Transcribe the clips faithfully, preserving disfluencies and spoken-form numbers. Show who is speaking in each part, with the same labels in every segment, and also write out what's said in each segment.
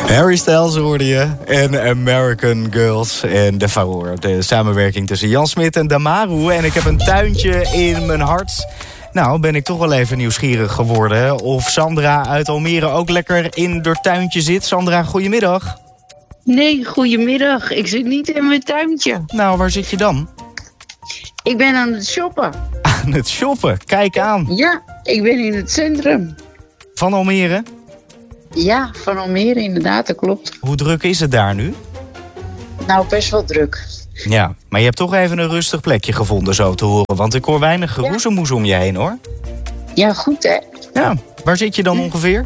Speaker 1: Harry Styles hoorde je en American Girls. En de Faroor, de samenwerking tussen Jan Smit en Damaru. En ik heb een tuintje in mijn hart. Nou, ben ik toch wel even nieuwsgierig geworden of Sandra uit Almere ook lekker in haar tuintje zit. Sandra, goedemiddag.
Speaker 2: Nee, goedemiddag. Ik zit niet in mijn tuintje.
Speaker 1: Nou, waar zit je dan?
Speaker 2: Ik ben aan het shoppen.
Speaker 1: Aan het shoppen, kijk aan.
Speaker 2: Ja, ik ben in het centrum.
Speaker 1: Van Almere?
Speaker 2: Ja, van Almere inderdaad, dat klopt.
Speaker 1: Hoe druk is het daar nu?
Speaker 2: Nou, best wel druk.
Speaker 1: Ja, maar je hebt toch even een rustig plekje gevonden zo te horen. Want ik hoor weinig geroezemoes om je heen, hoor.
Speaker 2: Ja, goed hè.
Speaker 1: Ja, waar zit je dan ongeveer?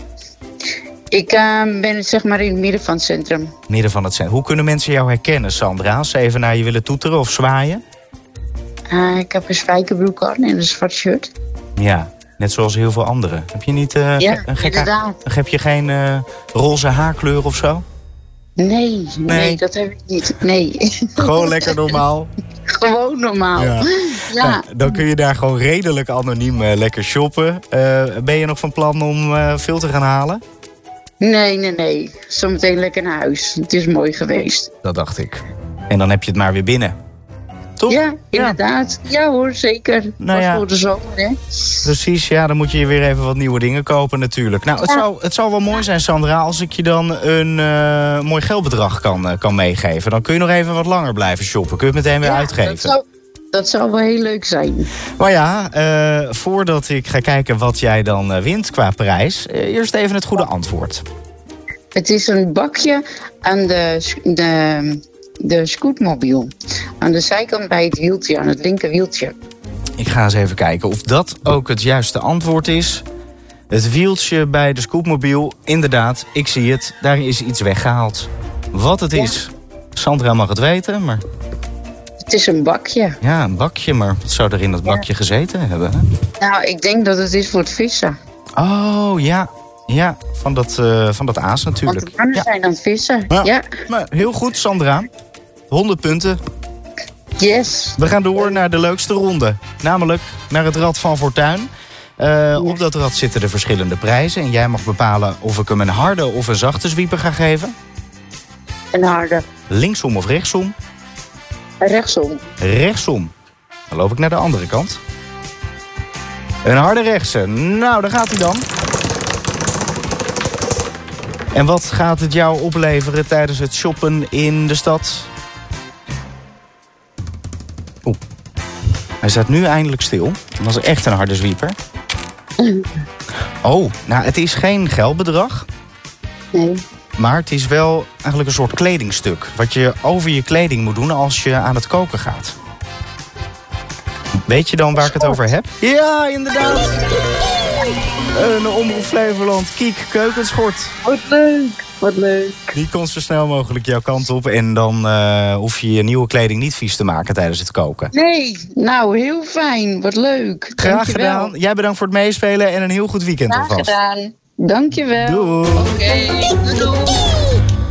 Speaker 2: Ik uh, ben zeg maar in het midden van het centrum.
Speaker 1: Midden van het centrum. Hoe kunnen mensen jou herkennen, Sandra? Als ze even naar je willen toeteren of zwaaien?
Speaker 2: Uh, ik heb een spijkerbroek aan en een zwart shirt.
Speaker 1: Ja, net zoals heel veel anderen. Heb je niet uh,
Speaker 2: ja,
Speaker 1: een gekke
Speaker 2: inderdaad.
Speaker 1: Heb je geen uh, roze haarkleur of zo?
Speaker 2: Nee, nee, nee, dat heb ik niet. Nee.
Speaker 1: Gewoon lekker normaal?
Speaker 2: Gewoon normaal. Ja. Ja.
Speaker 1: Nou, dan kun je daar gewoon redelijk anoniem uh, lekker shoppen. Uh, ben je nog van plan om uh, veel te gaan halen?
Speaker 2: Nee, nee, nee. Zometeen lekker naar huis. Het is mooi geweest.
Speaker 1: Dat dacht ik. En dan heb je het maar weer binnen. Toch?
Speaker 2: Ja, inderdaad. Ja, ja hoor, zeker.
Speaker 1: Nou
Speaker 2: ja.
Speaker 1: voor
Speaker 2: de zomer, hè?
Speaker 1: Precies, ja, dan moet je weer even wat nieuwe dingen kopen natuurlijk. Nou, het, ja. zou, het zou wel mooi zijn, Sandra, als ik je dan een uh, mooi geldbedrag kan, uh, kan meegeven. Dan kun je nog even wat langer blijven shoppen. Kun je het meteen weer
Speaker 2: ja,
Speaker 1: uitgeven.
Speaker 2: Dat zou, dat zou wel heel leuk zijn.
Speaker 1: Maar ja, uh, voordat ik ga kijken wat jij dan uh, wint qua prijs, uh, eerst even het goede antwoord.
Speaker 2: Het is een bakje aan de... de De scootmobiel. Aan de zijkant bij het wieltje, aan het linker wieltje.
Speaker 1: Ik ga eens even kijken of dat ook het juiste antwoord is. Het wieltje bij de scootmobiel, inderdaad, ik zie het. Daar is iets weggehaald. Wat het ja. is, Sandra mag het weten, maar...
Speaker 2: Het is een bakje.
Speaker 1: Ja, een bakje, maar wat zou er in dat bakje ja. gezeten hebben? Hè?
Speaker 2: Nou, ik denk dat het is voor het vissen.
Speaker 1: Oh, ja. Ja, van dat, uh, van dat aas natuurlijk.
Speaker 2: Want de mannen
Speaker 1: ja.
Speaker 2: zijn aan het vissen.
Speaker 1: Ja.
Speaker 2: Ja.
Speaker 1: Maar heel goed, Sandra. honderd punten.
Speaker 2: Yes.
Speaker 1: We gaan door naar de leukste ronde. Namelijk naar het Rad van Fortuin. Uh, ja. Op dat rad zitten de verschillende prijzen. En jij mag bepalen of ik hem een harde of een zachte zwieper ga geven.
Speaker 2: Een harde.
Speaker 1: Linksom of rechtsom?
Speaker 2: Rechtsom.
Speaker 1: Rechtsom. Dan loop ik naar de andere kant. Een harde rechtse. Nou, daar gaat hij dan. En wat gaat het jou opleveren tijdens het shoppen in de stad? Oeh. Hij staat nu eindelijk stil. Dat is echt een harde zwieper. Oh, nou, het is geen geldbedrag.
Speaker 2: Nee.
Speaker 1: Maar het is wel eigenlijk een soort kledingstuk. Wat je over je kleding moet doen als je aan het koken gaat. Weet je dan waar ik het over heb? Ja, inderdaad. Een Omroep Flevoland Kiek keukenschort.
Speaker 2: Wat leuk, wat leuk.
Speaker 1: Die komt zo snel mogelijk jouw kant op. En dan uh, hoef je je nieuwe kleding niet vies te maken tijdens het koken.
Speaker 2: Nee, nou heel fijn, wat leuk.
Speaker 1: Graag
Speaker 2: Dankjewel.
Speaker 1: gedaan. Jij bedankt voor het meespelen en een heel goed weekend
Speaker 2: alvast.
Speaker 1: alvast.
Speaker 2: Graag gedaan. Dankjewel.
Speaker 1: Doei.
Speaker 2: Oké, okay. doei.